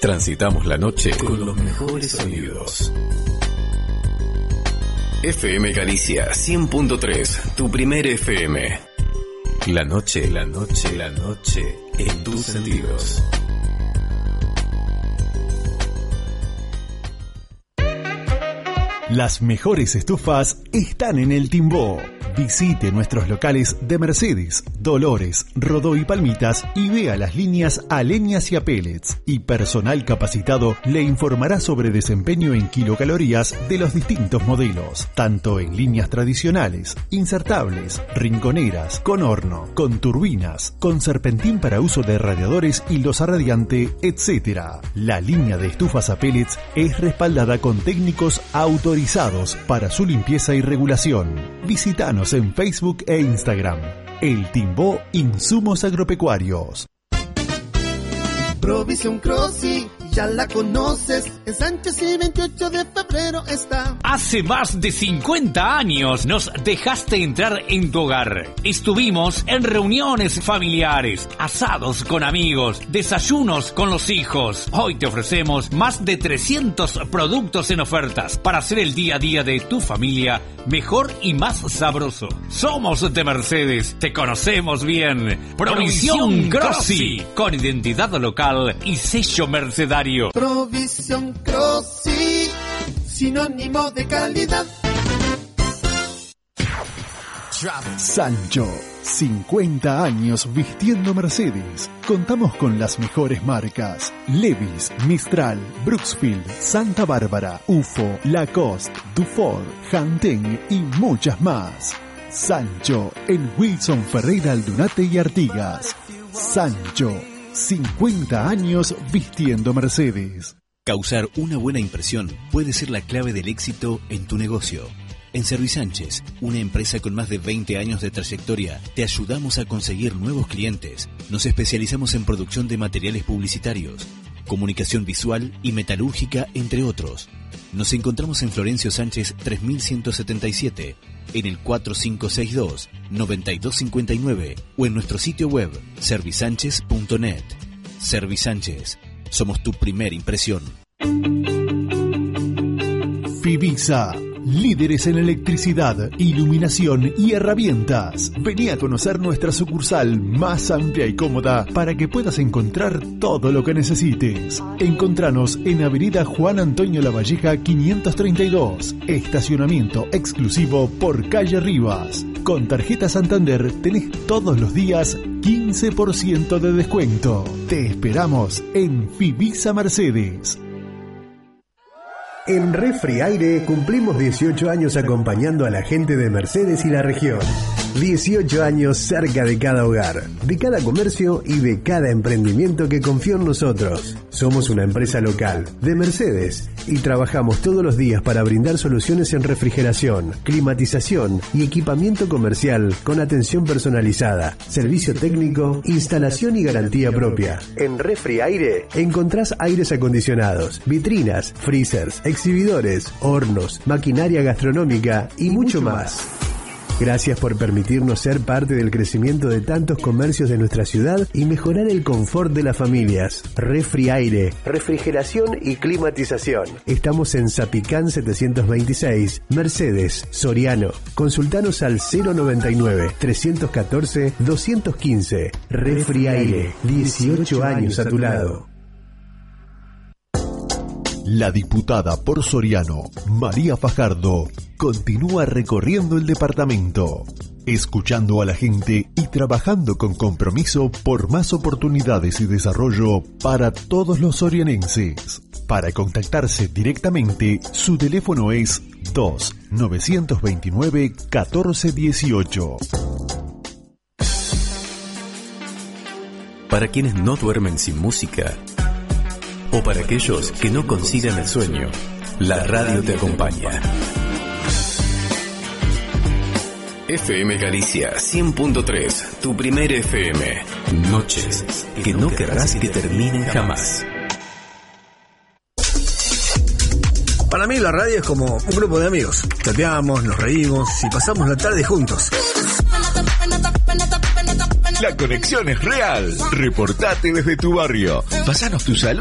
Transitamos la noche con los mejores sonidos. FM Galicia 100.3, tu primer FM. La noche en tus sentidos. Las mejores estufas están en el Timbó. Visite nuestros locales de Mercedes, Dolores, Rodó y Palmitas y vea las líneas a leñas y a pellets. Y personal capacitado le informará sobre desempeño en kilocalorías de los distintos modelos, tanto en líneas tradicionales, insertables, rinconeras, con horno, con turbinas, con serpentín para uso de radiadores y losa radiante, etc. La línea de estufas a pellets es respaldada con técnicos autorizados para su limpieza y regulación. Visítanos en Facebook e Instagram. El Timbó Insumos Agropecuarios. Provisión Crossi, ya la conoces, en Sánchez y 28 de febrero está. Hace más de 50 años nos dejaste entrar en tu hogar. Estuvimos en reuniones familiares, asados con amigos, desayunos con los hijos. Hoy te ofrecemos más de 300 productos en ofertas para hacer el día a día de tu familia mejor y más sabroso. Somos de Mercedes, te conocemos bien. Provisión Crossi, con identidad local y sello mercedario. Provisión Crossi, sinónimo de calidad. Sancho, 50 años vistiendo Mercedes. Contamos con las mejores marcas: Levi's, Mistral, Brooksfield, Santa Bárbara, UFO, Lacoste, Dufour, Hanteng y muchas más. Sancho, en Wilson Ferreira Aldunate y Artigas. Sancho, 50 años vistiendo Mercedes. Causar una buena impresión puede ser la clave del éxito en tu negocio. En Servisánchez, una empresa con más de 20 años de trayectoria, te ayudamos a conseguir nuevos clientes. Nos especializamos en producción de materiales publicitarios, comunicación visual y metalúrgica, entre otros. Nos encontramos en Florencio Sánchez 3177, en el 4562-9259 o en nuestro sitio web servisánchez.net. Servisánchez, somos tu primera impresión. Fibisa, líderes en electricidad, iluminación y herramientas. Vení a conocer nuestra sucursal más amplia y cómoda para que puedas encontrar todo lo que necesites. Encontranos en Avenida Juan Antonio Lavalleja 532, estacionamiento exclusivo por calle Rivas. Con tarjeta Santander tenés todos los días 15% de descuento. Te esperamos en Fibisa Mercedes. En Refri Aire cumplimos 18 años acompañando a la gente de Mercedes y la región. 18 años cerca de cada hogar, de cada comercio y de cada emprendimiento que confió en nosotros. Somos una empresa local de Mercedes y trabajamos todos los días para brindar soluciones en refrigeración, climatización y equipamiento comercial con atención personalizada, servicio técnico, instalación y garantía propia. En Refri Aire encontrás aires acondicionados, vitrinas, freezers, exhibidores, hornos, maquinaria gastronómica y mucho más. Gracias por permitirnos ser parte del crecimiento de tantos comercios de nuestra ciudad y mejorar el confort de las familias. Refri Aire, refrigeración y climatización. Estamos en Zapicán 726, Mercedes, Soriano. Consultanos al 099-314-215. Refri Aire, 18 años a tu lado. La diputada por Soriano, María Fajardo, continúa recorriendo el departamento, escuchando a la gente y trabajando con compromiso por más oportunidades y desarrollo para todos los sorianenses. Para contactarse directamente, su teléfono es 2-929-1418. Para quienes no duermen sin música, o para aquellos que no concilian el sueño, la radio te acompaña. FM Galicia 100.3, tu primer FM. Noches que no querrás que terminen jamás. Para mí la radio es como un grupo de amigos. Chateamos, nos reímos y pasamos la tarde juntos. La conexión es real. Reportate desde tu barrio. Pasanos tu salud.